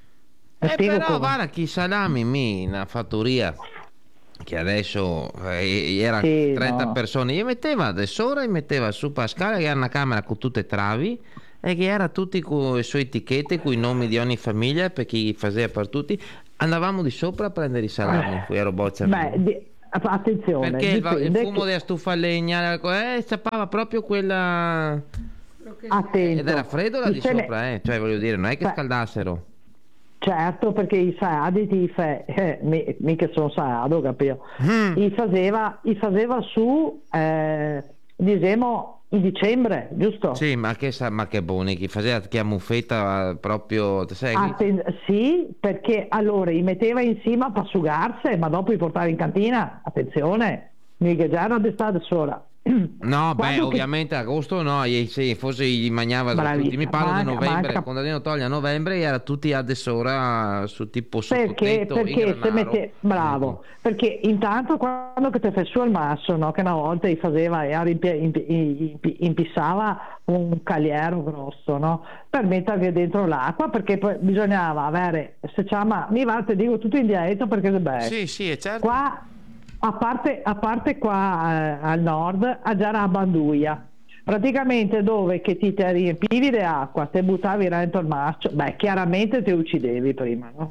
Mi Eh, spiego però come. guarda che i salami mi in una fattoria che adesso eh, era Sì, trenta no. persone, gli metteva da sopra, gli metteva su Pascale che era una camera con tutte le travi e che era tutti con le sue etichette con i nomi di ogni famiglia per chi faceva per tutti. Andavamo di sopra a prendere i salami, poi ero boccia Beh, di- attenzione, perché il, va- il dipende fumo che- della stufa a legna eh, scappava proprio quella attento. ed era freddo là di Se ne- sopra, eh. Cioè voglio dire, non è che Beh. scaldassero. Certo, perché i saladi ti fa, eh, mi- mica sono salato, capito? Mm. I faceva, i faceva su, eh, diciamo, in dicembre, giusto? Sì, ma che, sa- ma che buoni, chi faceva che ammuffetta eh, proprio, sai, Atten- sì, perché allora li metteva in cima per asciugarsi, ma dopo li portava in cantina. Attenzione, mica già era d'estate sola. no, beh, Quando che- ovviamente agosto no, e se forse gli mangiava Bravi- tutti, mi parlo di manca- novembre, manca- quando erano togli a novembre era tutti a desora su tipo Perché, sottotetto in perché se granaro. mette, bravo, Ecco. perché intanto quando che te fai su al masso, no, che una volta gli faceva e rimpi- impi- impi- impissava un cagliero grosso, no, per metterli dentro l'acqua, perché poi bisognava avere, se chiama, mi va, te dico tutto in dialetto perché è bello. Sì, sì, è certo. Qua, a parte, a parte qua eh, al nord, a già a Banduia, praticamente dove che ti te riempivi di acqua, te buttavi dentro il marcio, beh, chiaramente te uccidevi prima, no?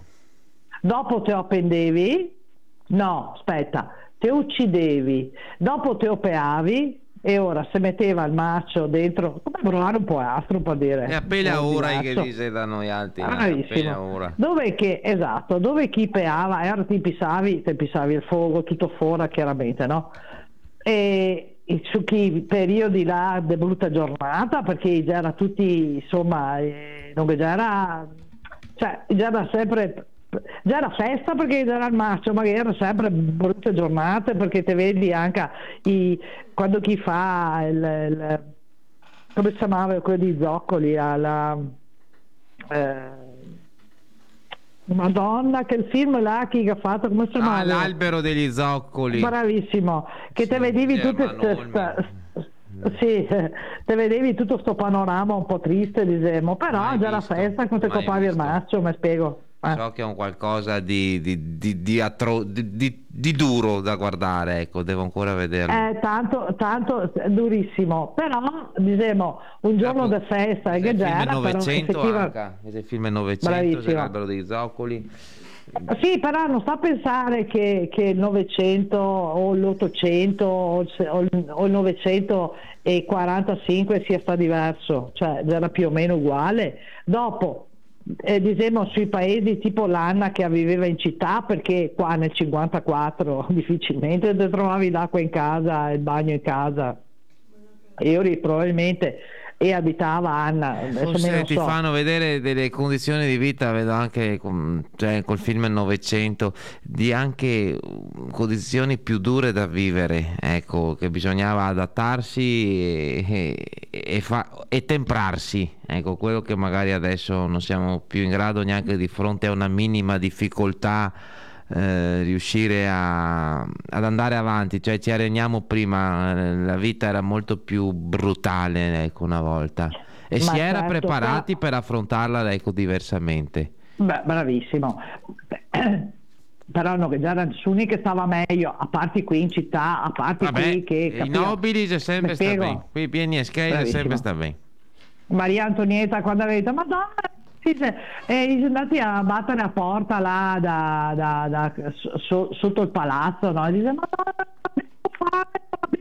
Dopo te appendevi, no, aspetta, te uccidevi, dopo te opeavi e ora se metteva il marcio dentro, come provare un po' astro per dire. E appena un po' ora che diverso. dice da noi altri, eh, Bravissimo. appena ora. Dove che, esatto, dove chi peava, era ti pissavi, te pissavi il fuoco, tutto fuori chiaramente, no? E, e su chi periodi là di brutta giornata, perché già era tutti, insomma, eh, non che già era, cioè già era sempre, già era festa perché già era il marcio, ma era sempre brutte giornate perché te vedi anche i, quando chi fa il, il come si chiamava quello di Zoccoli alla eh, Madonna, che il film là chi ha fatto, come si chiamava? Ah, l'albero degli zoccoli. Bravissimo, che te Sì, vedevi sì, tutte Emanuele. ste- sì, te vedevi tutto sto panorama un po' triste, diciamo, però Mai già la visto, festa quando te mai copavi il visto. marcio, mi spiego. Eh. So che è un qualcosa di, di, di, di, atro- di, di- di duro da guardare, ecco, devo ancora vederlo. È tanto, tanto durissimo, però diciamo un giorno di festa è che il già film era, però Novecento effettiva- anche, è il film Novecento, Bravissimo. c'è l'albero degli zoccoli. Sì, però non sta a pensare che, che il Novecento o l'Ottocento o il, se- o il- o il novecentoquarantacinque sia stato diverso, cioè era più o meno uguale. Dopo, eh, diciamo sui paesi tipo l'Anna che viveva in città, perché qua nel cinquantaquattro difficilmente te trovavi l'acqua in casa, il bagno in casa. Io ri- probabilmente e abitava Anna, adesso me Forse non ti so. fanno vedere delle condizioni di vita, vedo anche con- cioè, col film Il Novecento, di anche uh, condizioni più dure da vivere, ecco, che bisognava adattarsi e, e, e, fa- e temprarsi, ecco, quello che magari adesso non siamo più in grado neanche di fronte a una minima difficoltà eh, riuscire a, ad andare avanti, cioè ci areniamo prima, eh, la vita era molto più brutale, ecco, una volta e Ma si era certo, preparati per affrontarla, ecco, diversamente. Beh, bravissimo. Però no, che già era nessuno che stava meglio, a parte qui in città, a parte Vabbè, qui che i capito? nobili c'è sempre Mi sta spiego? bene, qui pieni e schei c'è Bravissimo. sempre sta bene. Maria Antonietta quando aveva detto Madonna, dice, e siamo andati a battere a porta là da, da- da- so- sotto il palazzo, no? E dice Madonna, non abbiamo fame, non abbiamo più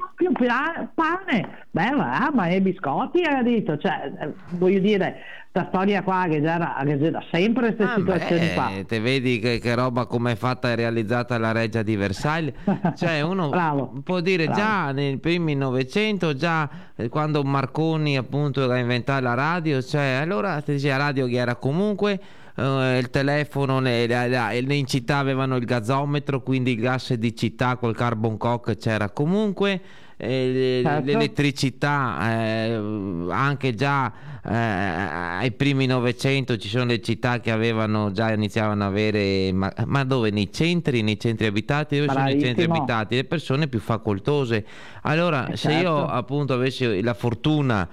pa- pane, beh va, ma i biscotti ha detto, cioè eh, voglio dire, questa storia qua che già era, che c'era sempre queste Ah, situazioni beh, qua. te vedi che, che roba come è fatta e realizzata la Reggia di Versailles, cioè uno Bravo, può dire bravo. già nei primi Novecento, già eh, quando Marconi appunto ha inventato la radio, cioè allora ti dice la radio che era comunque eh, il telefono, ne- la- la- in città avevano il gasometro, quindi il gas di città col carbon coke c'era comunque, eh, Certo. l'elettricità eh, anche già eh, ai primi Novecento ci sono le città che avevano già iniziavano ad avere, ma, ma dove? Nei centri, nei centri abitati, dove sono i centri Bravissimo. abitati? Le persone più facoltose. Allora, Eh, se io certo. appunto avessi la fortuna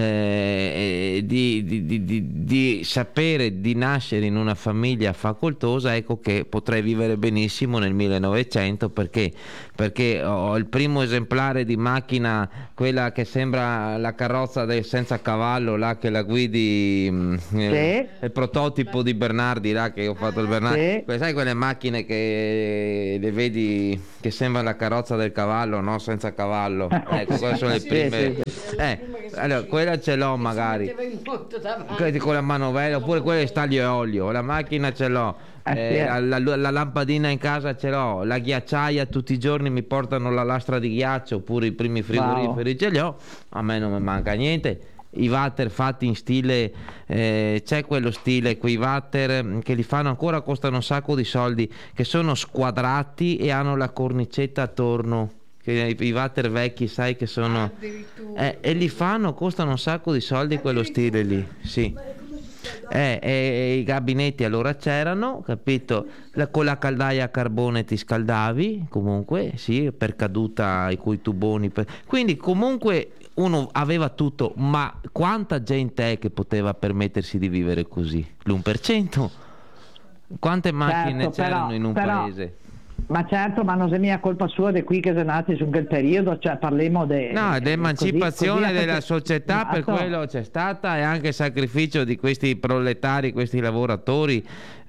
eh, di, di- di- di- di sapere di nascere in una famiglia facoltosa, ecco che potrei vivere benissimo nel millenovecento, perché perché ho il primo esemplare di macchina, quella che sembra la carrozza del senza cavallo, là che la guidi, mm, eh, il prototipo di Bernardi, là che ho fatto il Bernardi. Sì. Que- sai quelle macchine che le vedi che sembra la carrozza del cavallo, no? Senza cavallo. Ecco, quelle sono le Sì, prime. sì, Eh, allora, quella ce l'ho magari. Quella con la manovella, oppure quella di taglio e olio. La macchina ce l'ho. Eh, Eh, sì. la, la- la lampadina in casa ce l'ho, la ghiacciaia tutti i giorni mi portano la lastra di ghiaccio, oppure i primi frigoriferi ce li ho, a me non mi manca niente. I water fatti in stile, eh, c'è quello stile, quei water mm, che li fanno ancora, costano un sacco di soldi, che sono squadrati e hanno la cornicetta attorno, che i, i water vecchi sai che sono eh, e li fanno, costano un sacco di soldi quello stile lì, sì. Eh, e i gabinetti allora c'erano, capito? La- con la caldaia a carbone ti scaldavi, comunque, sì, per caduta i cui tuboni. per- Quindi comunque uno aveva tutto, ma quanta gente è che poteva permettersi di vivere così? L'uno per cento? Quante macchine Certo, c'erano però- in un però- paese? Ma certo, ma non è mia colpa sua di qui che sono nati su quel periodo, cioè parliamo de, No, così- l'emancipazione così della perché- società, per Esatto. quello c'è stata, e anche il sacrificio di questi proletari, questi lavoratori.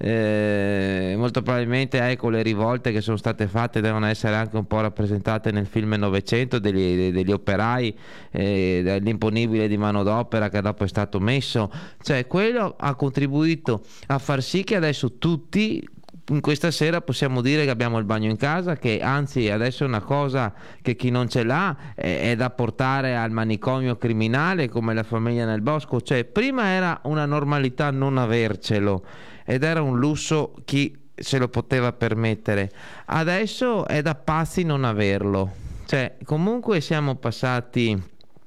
eh, molto probabilmente, ecco, le rivolte che sono state fatte devono essere anche un po' rappresentate nel film Novecento, degli, degli operai, eh, dell'imponibile di manodopera che dopo è stato messo, cioè quello ha contribuito a far sì che adesso tutti in questa sera possiamo dire che abbiamo il bagno in casa, che anzi adesso è una cosa che chi non ce l'ha è, è da portare al manicomio criminale, come la famiglia nel bosco. Cioè prima era una normalità non avercelo ed era un lusso chi se lo poteva permettere, adesso è da pazzi non averlo. Cioè comunque siamo passati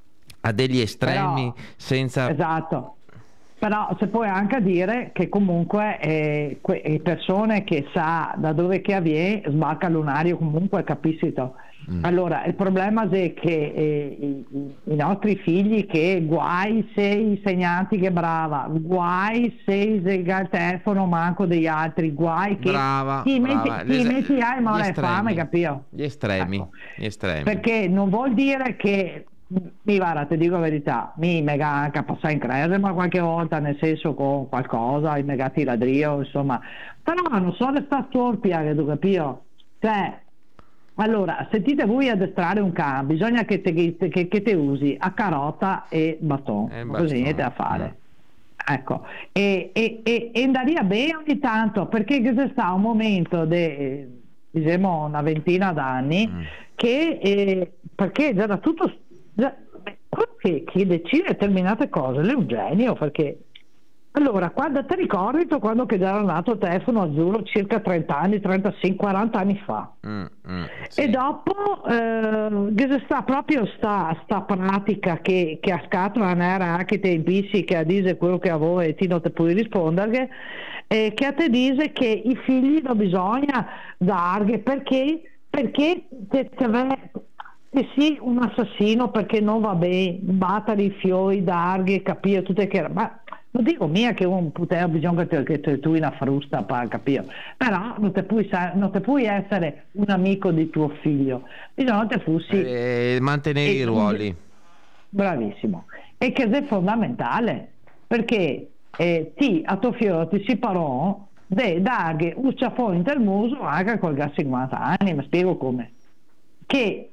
a degli estremi. Però- senza Esatto. Però si può anche dire che comunque eh, que- eh, persone che sa da dove che avviene sbarca lunario comunque, capisci to? Mm. Allora il problema è che eh, i, i- i nostri figli, che guai se i insegnanti che brava, guai se sega il telefono manco degli altri, guai che brava, ti metti, brava. ti L'es- metti ai ma gli la estremi. fame, capito? Gli estremi, Ecco. gli estremi. Perché non vuol dire che mi guarda, ti dico la verità, mi mega anche a passare in cresima qualche volta, nel senso con qualcosa, i megati ladrio, insomma, però non so restare storpia, che tu capio? Cioè, allora, sentite voi addestrare un cane, bisogna che te, che, che- che te usi a carota e baton, E così bastone. niente da fare. Ecco, e, e, e, e andaria bene ogni tanto, perché c'è stato un momento di, diciamo, una ventina d'anni, Mm. che eh, perché già da tutto già, beh, quello che, che decide determinate cose, lui è un genio, perché allora quando ti ricordi tu quando che era nato il telefono azzurro circa trenta anni, trentacinque, quaranta anni fa, Mm, mm, sì. e dopo eh, che sta proprio sta, sta pratica che, che a scatola non era anche te bissi che a dire quello che a voi e ti non ti puoi rispondere, eh, che a te dice che i figli non bisogna darghe perché perché te, te ve- te sì un assassino, perché non va bene battere i fiori, darghe, capire tutte che ma non dico mia che un puteo bisogna che, te, che te, tu una frusta per capire, però non te puoi, sa- non te puoi essere un amico di tuo figlio, bisogna che fossi Eh, mantenere e- i ruoli. bravissimo, e che è fondamentale, perché eh, ti a tuo figlio ti si parò de darghe un ciaffone del muso anche col gas cinquanta anni, mi spiego come, che se,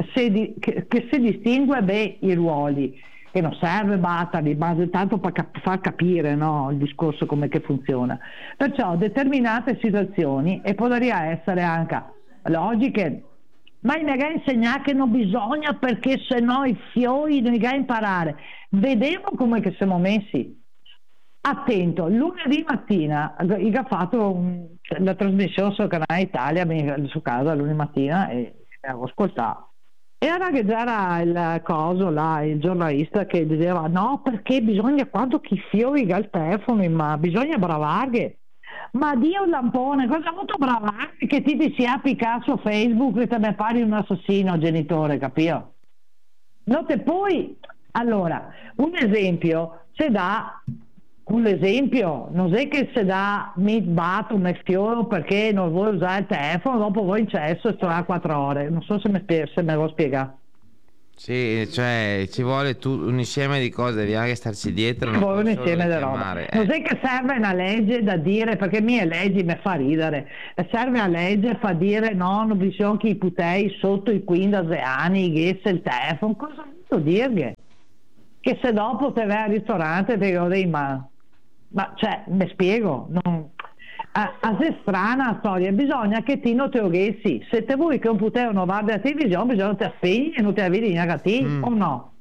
se, di, che, che se distingue bene i ruoli, che non serve batterli, ma tanto per cap- far capire, no, il discorso come che funziona. Perciò determinate situazioni, e potrebbe essere anche logiche, ma mi ha insegnato che non bisogna perché se no i fiori non ga imparare. Vediamo come che siamo messi. Attento, lunedì mattina io ho fatto un, la trasmissione sul canale Italia su casa lunedì mattina e avevo ascoltato. E era che c'era il coso là, il giornalista che diceva no perché bisogna quando chi fiori il telefono ma bisogna bravarghe. Ma Dio lampone, cosa molto bravarghe che ti ti sia appiccato su Facebook e te ne pari un assassino genitore, capito? Non te poi, allora, un esempio, se dà un esempio, non è che se dà mi batto, mi fioro perché non vuoi usare il telefono, dopo voi in cesso e sto a quattro ore. Non so se mi, spie- se me lo spiega. Sì, cioè ci vuole tu, un insieme di cose, devi anche starci dietro. Ci Non vuole un puoi solo insieme di roba. richiamare, eh. Non è che serve una legge da dire, perché mie leggi mi fa ridere, serve una legge fa dire no, non bisogna che i putei sotto i quindici anni che il telefono, cosa vuol dire? Che se dopo te vai al ristorante te lo dai in mano. Ma cioè, mi spiego, non... a, a se strana la storia, bisogna che ti non te lo gessi. Se te vuoi che un puteo non vada a televisione, bisogna che ti spegni e non ti vedi neanche mm. o no?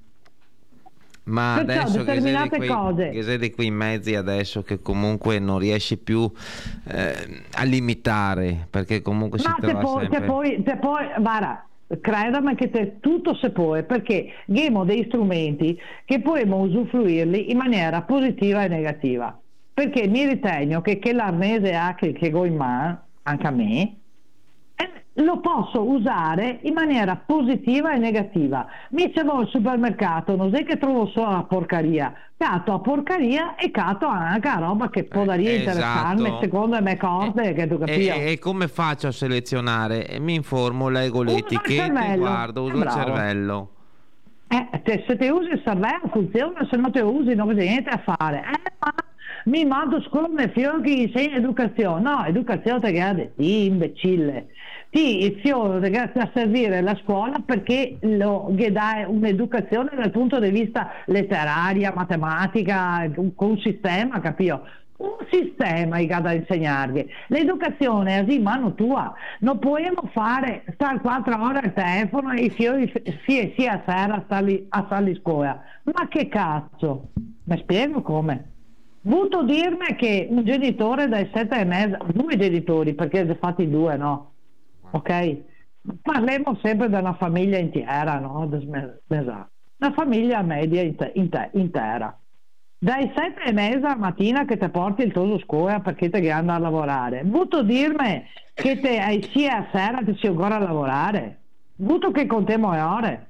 Ma perciò adesso determinate che sei, cose... quei, che sei di quei mezzi adesso che comunque non riesci più eh, a limitare, perché comunque si ma trova te poi, sempre... te poi, te poi, guarda, credami che te, tutto si può, perché abbiamo dei strumenti che possiamo usufruirli in maniera positiva e negativa, perché mi ritengo che, che l'arnese ha che, che go in mano, anche a me, eh, lo posso usare in maniera positiva e negativa. Mi se vado al supermercato non è che trovo solo la porcaria, cato a porcaria e cato anche a roba che può eh, interessarmi esatto. secondo le mie corde, e, che tu capisci. E, e come faccio a selezionare? Mi informo, leggo le Uso il etichette, cervello. guardo, uso Eh, il bravo. cervello. Eh, te, se te usi il cervello funziona, se non te usi non c'è niente a fare. Eh, ma mi mando a scuola mio figlio che insegna educazione. No, educazione te grande, sì, imbecille. Ti il figlio te grande a servire la scuola perché lo che dà un'educazione dal punto di vista letteraria, matematica, con un sistema, capito? Un sistema che da insegnargli. L'educazione è in mano tua, non possiamo fare stare quattro ore al telefono e i fiori sia, sia a sera a starli a starli a scuola. Ma che cazzo? Mi spiego come? Voluto dirmi che un genitore dai sette e mezza, due genitori, perché ne fatti due, no? Ok? Parliamo sempre di una famiglia intera, no? Una famiglia media inte- inte- intera. Dai sette e mezza la mattina che ti porti il tuo scuola perché te che andare a lavorare. Voluto dirmi che te hai sia a sera ti si ancora a lavorare. Voluto che contiamo le ore.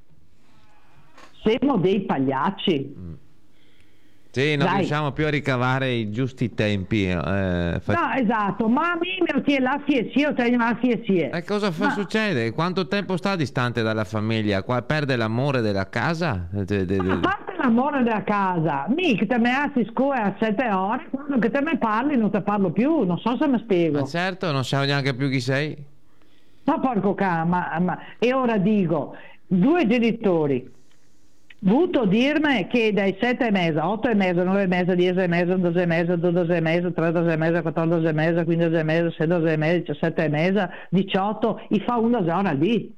Siamo dei pagliacci. Mm. Sì, non Dai. riusciamo più a ricavare i giusti tempi. Eh, fa... No, esatto, ma a me mi tiene la fiesia, o tengo la fiesia. E cosa fa, Ma- succede? Quanto tempo sta distante dalla famiglia? Qua perde l'amore della casa? De- de- de- A parte l'amore della casa, mi che te me assi scuola a sette ore, quando che te me parli non te parlo più, non so se mi spiego. Ma certo, non sai neanche più chi sei. Ma porco cane, ma, ma- e ora dico, due genitori, voluto dirmi che dai sette e mezza, otto e mezza, nove e mezza, dieci e mezza, dodici e mezza, dodici e mezza, tredici e mezza, quattordici e mezza, quindici e mezza, sedici e mezza, diciassette e mezza, diciotto, i fa una ora al dì.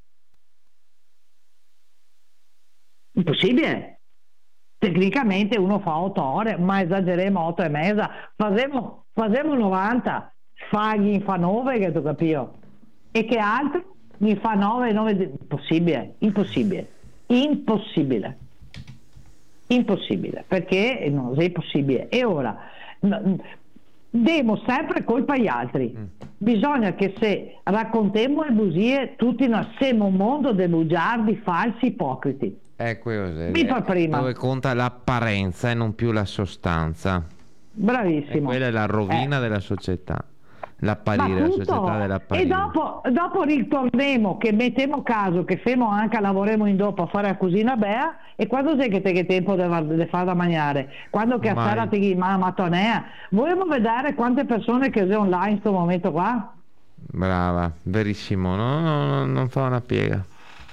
Impossibile. Tecnicamente uno fa otto ore, ma esageriamo otto e mezza, facciamo, facciamo novanta, fagli fa nove che tu capio. E che altri mi fa nove, nove, impossibile, impossibile, impossibile, impossibile, perché non è possibile. E ora, n- diamo sempre colpa agli altri. Mm. Bisogna che se raccontiamo le bugie, tutti noi siamo un mondo di bugiardi, falsi, ipocriti. Ecco, Mi fa prima. dove conta l'apparenza e non più la sostanza. Bravissimo. E quella è la rovina Eh. della società. Ma L'apparire, la tutto. società E dell'apparire. dopo, dopo ritorniamo che mettiamo caso che femo anche lavoremo in dopo a fare la cucina bea, e quando sei che te che tempo di fare da mangiare? Quando che a Mai. sera ti ma matonea? Vogliamo vedere quante persone che sono online in questo momento qua? Brava, verissimo, no, no, no, non fa una piega.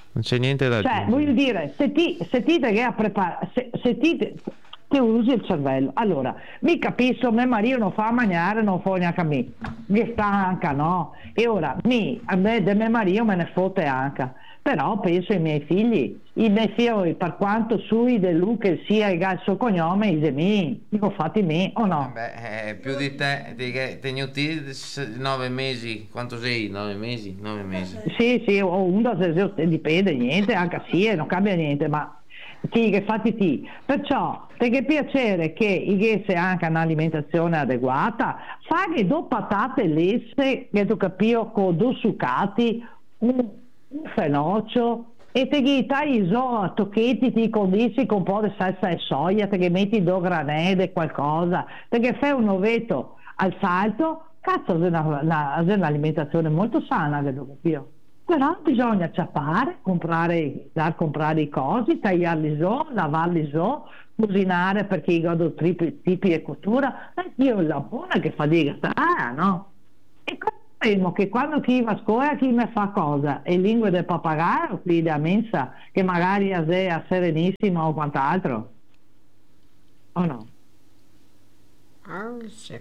Non c'è niente da Cioè, aggiungere. voglio dire, se ti, se ti te che a preparare, se, se ti te, te usi il cervello, allora, mi capisco, mio marito non fa mangiare, non fa neanche a me, mi stanca, no? E ora, mi, a me, del mio marito me ne fotte anche, però penso ai miei figli, i miei figli, per quanto sui di lui che sia il suo cognome, i de me, dico fatti me o no? Beh, eh, più di te, ti che tenuti nove mesi, quanto sei? Nove mesi? Nove mesi. Sì, sì, o uno, dipende, niente, anche sì, e non cambia niente, ma ti che fatti ti. Perciò, te che piacere che i sia anche un'alimentazione adeguata, fai due patate lesse, che tu capio, con due succati, un, un fenoccio, e te che tai so a tocchetti ti condisci con un po' di salsa e soia, te che metti due granede, qualcosa, te che fai un ovetto al salto, cazzo, è una, una, è un'alimentazione molto sana, che tu capio. Però bisogna ciappare, comprare, dar comprare i cosi, tagliarli so, lavarli so, cucinare perché io ho tipi, tipi di cottura, e io il lampone che fa di ah, no? E capiremo che quando chi va a scuola chi mi fa cosa, e lingue del papagaio, qui da mensa, che magari a se a serenissima o quant'altro, o no? Oh, sì.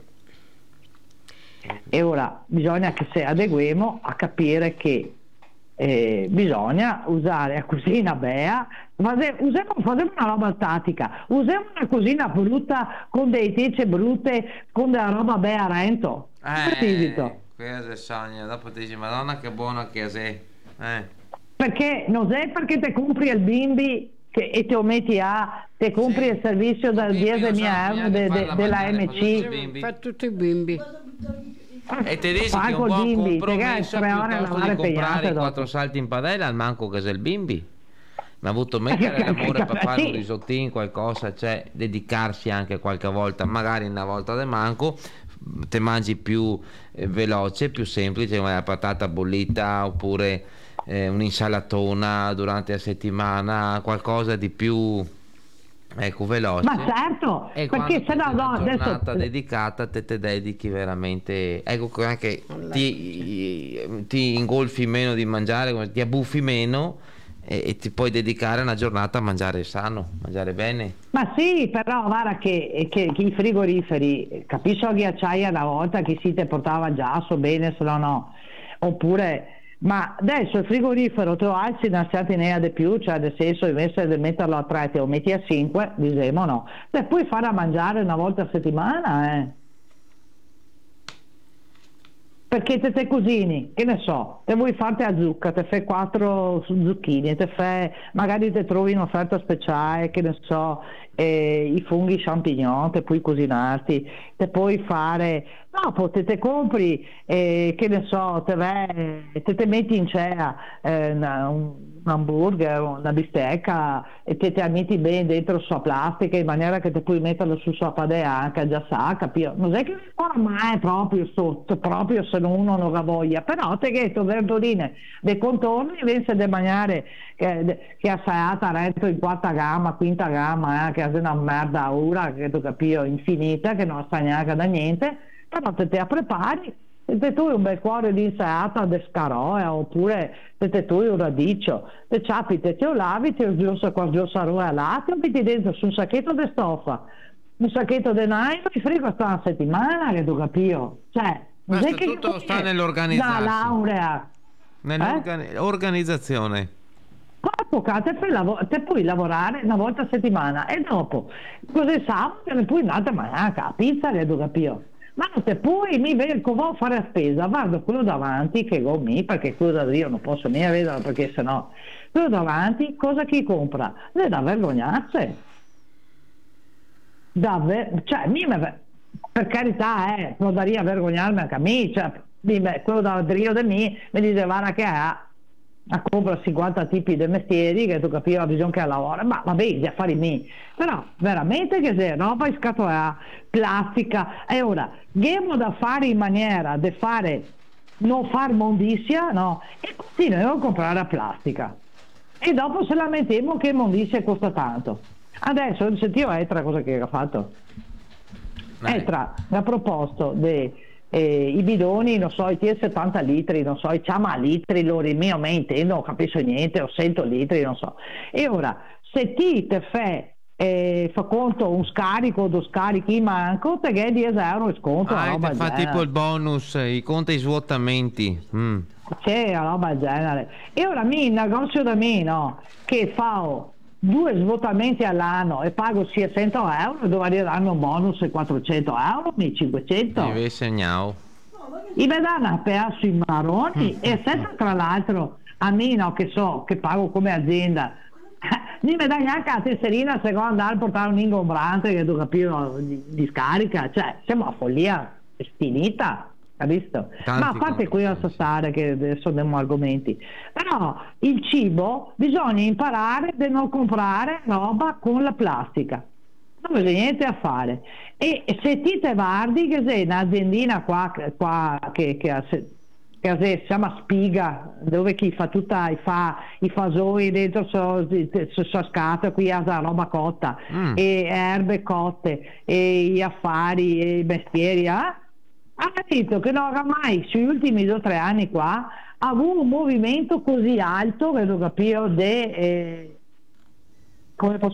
E ora bisogna che se adeguemo a capire che Eh, bisogna usare la cucina bea, usiamo, facciamo una roba tattica, usiamo una cucina brutta con dei tece brutte, con della roba bea a rento. Eh, questo è sogno, dopo ti dici madonna che buono che sei. Eh. Perché non è perché te compri il bimbi che, e te lo metti a, te compri Sì, il servizio da diecimila euro de, de, della M C. Fa tutti i bimbi. E ti dici che un col buon bimbi, compromesso tre ore a piuttosto lavare di comprare pegnate i dopo. quattro salti in padella al manco che sei il bimbi. Ma ha avuto mettere l'amore per fare un risottino, qualcosa, cioè dedicarsi anche qualche volta, magari una volta del manco, te mangi più eh, veloce, più semplice, come la patata bollita oppure eh, un'insalatona durante la settimana, qualcosa di più, ecco, veloce. Ma certo, E perché se no, no, una giornata adesso dedicata te te dedichi veramente, ecco, anche ti, ti ingolfi meno di mangiare, ti abbuffi meno e, e ti puoi dedicare una giornata a mangiare sano, mangiare bene. Ma sì, però guarda che, che, che i frigoriferi, capisco che acciaia una volta che si te portava già, so bene, se no no, oppure, ma adesso il frigorifero te lo alzi una certa linea di più, cioè nel senso invece di metterlo a tre te lo metti a cinque, diciamo no, te puoi fare a mangiare una volta a settimana, eh. Perché te te cucini, che ne so, te vuoi farti a zucca, te fai quattro zucchine, te fai, magari te trovi un'offerta speciale, che ne so, eh, i funghi champignon, te puoi cucinarti, te puoi fare, dopo te te compri, eh, che ne so, te, vai, te, te metti in cea eh, una, un, un hamburger, una bistecca e te te metti bene dentro sua plastica in maniera che te puoi metterlo su sua padea anche già sa, capito? Non è che ormai proprio sotto, proprio se uno non la voglia, però te che tu verdurine dei contorni invece di mangiare che, che assaiata retto in quarta gamma, quinta gamma, eh, che è una merda ora, che tu capito, infinita, che non sta neanche da niente, però te te la prepari e te tu un bel cuore di insalata di scaroe oppure te te tu un radicchio, te ciappi, te te lo lavi, te lo giusto con giusto a latte, metti dentro su un sacchetto di stoffa, un sacchetto di nylon, il frigo sta una settimana, che tu capio, cioè Basta, non è che tutto sta nell'organizzarsi. la laurea nell'organizzazione. eh? Poca, te, puoi lav- te puoi lavorare una volta a settimana e dopo così sabato te ne puoi andare a mangiare a pizza, che tu capio. Ma non te puoi, mi vengo a fare la spesa, guardo quello davanti che go mi, perché quello io non posso né vederlo perché sennò quello davanti, cosa chi compra? È da vergognarsi. Da ver- cioè, mi, per carità, eh, non daria a vergognarmi anche a me, cioè, mi, quello da Rio di me mi dice guarda che ha a compra cinquanta tipi di mestieri che tu capivi la visione che lavora, ma vabbè, gli affari miei, però veramente che se roba in scatola plastica, e ora abbiamo da fare in maniera di fare non far mondizia, no? E continuiamo a comprare la plastica e dopo se lamentiamo che mondizia costa tanto. Adesso sentivo Etra cosa che ha fatto. Dai. Etra mi ha proposto di eh, i bidoni, non so, i T settanta litri, non so, i chiama litri, loro mio me intendo, non capisco niente, o cento litri, non so. E ora, se ti te fai eh, fa conto un scarico, due scarichi manco, te che dieci euro sconto, una Ah, roba te fa genere. tipo il bonus, i conti svuotamenti. Mm. C'è una roba del genere. E ora mi il negozio da me, no, che fa due svuotamenti all'anno e pago seicento euro, dovrei darmi un bonus di quattrocento euro, mi cinquecento. Mi segnao. I vedano per sui marroni e senza tra l'altro a me no, che so, che pago come azienda, non mi dà neanche la tesserina se devo andare a portare un ingombrante che devo capire di, di scarica, cioè siamo a follia stinita, capito? Tanti Ma a parte qui a conti, stare che adesso abbiamo argomenti, però il cibo bisogna imparare a non comprare roba con la plastica, non c'è niente a fare. E se ti te guardi che sei un'aziendina qua, qua che, che, ha- che si chiama Spiga, dove chi fa tutta i fa i fasoi dentro so, so, so scatola qui a roba cotta Mm. e erbe cotte e gli affari e i mestieri, eh? Ha capito che non oramai sugli ultimi due o tre anni qua ha avuto un movimento così alto che lo capito de eh, come posso